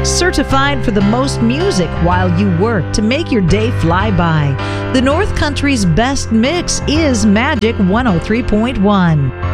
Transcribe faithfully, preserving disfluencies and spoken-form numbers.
certified for the most music while you work to make your day fly by. The North Country's best mix is Magic one oh three point one.